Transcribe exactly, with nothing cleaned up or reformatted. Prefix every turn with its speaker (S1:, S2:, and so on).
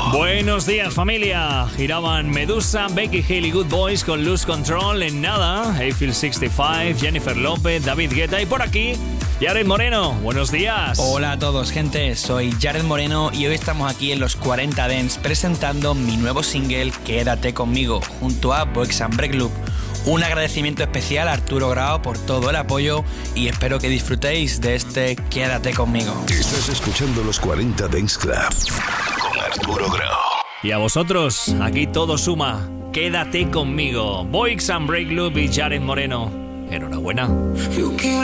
S1: Buenos días, familia. Giraban Medusa, Becky Hill y Good Boys con Lose Control. En nada, Eiffel sesenta y cinco, Jennifer López, David Guetta y por aquí Jared Moreno. Buenos días.
S2: Hola a todos, gente. Soy Jared Moreno y hoy estamos aquí en los cuarenta Dance presentando mi nuevo single Quédate conmigo junto a Box and Break Loop. Un agradecimiento especial a Arturo Grau por todo el apoyo y espero que disfrutéis de este Quédate conmigo.
S3: Estás escuchando los cuarenta Dance Club con Arturo Grau.
S1: Y a vosotros, aquí todo suma. Quédate conmigo. Box and Break Loop y Jared Moreno. Enhorabuena.